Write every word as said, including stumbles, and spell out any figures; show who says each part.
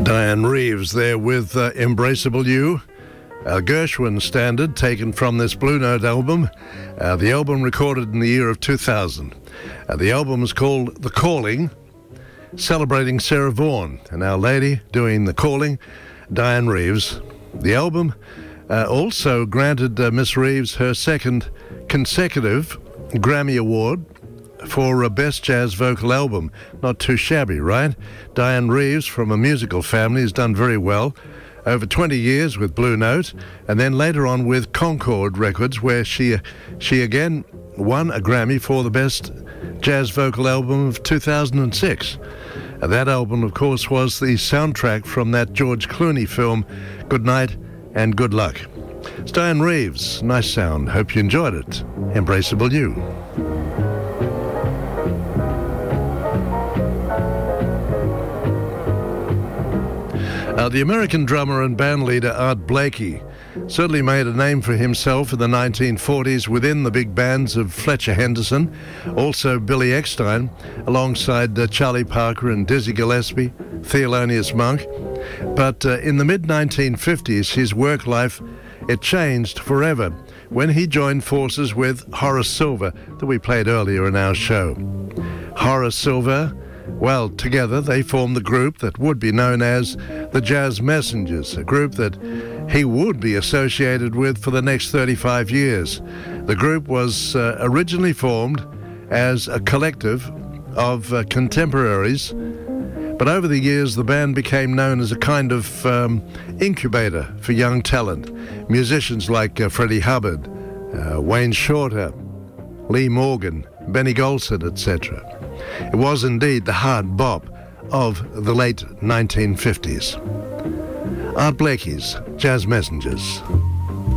Speaker 1: Diane Reeves there with uh, Embraceable You, a Gershwin standard taken from this Blue Note album. Uh, the album recorded in the year of two thousand. Uh, the album is called The Calling, celebrating Sarah Vaughan, and Our Lady doing The Calling, Diane Reeves. The album uh, also granted uh, Miss Reeves her second consecutive Grammy Award for a Best Jazz Vocal Album. Not too shabby, right? Diane Reeves, from a musical family, has done very well. Over twenty years with Blue Note, and then later on with Concord Records, where she she again won a Grammy for the Best Jazz Vocal Album of two thousand six. Uh, that album, of course, was the soundtrack from that George Clooney film, Good Night and Good Luck. It's Diane Reeves. Nice sound. Hope you enjoyed it. Embraceable You. Uh, the American drummer and bandleader Art Blakey certainly made a name for himself in the nineteen forties within the big bands of Fletcher Henderson, also Billy Eckstine, alongside uh, Charlie Parker and Dizzy Gillespie, Thelonious Monk. But uh, in the mid nineteen fifties, his work life, it changed forever when he joined forces with Horace Silver, that we played earlier in our show. Horace Silver, well, together they formed the group that would be known as the Jazz Messengers, a group that he would be associated with for the next thirty-five years. The group was uh, originally formed as a collective of uh, contemporaries, but over the years the band became known as a kind of um, incubator for young talent. Musicians like uh, Freddie Hubbard, uh, Wayne Shorter, Lee Morgan, Benny Golson, et cetera. It was indeed the hard bop of the late nineteen fifties. Art Blakey's Jazz Messengers.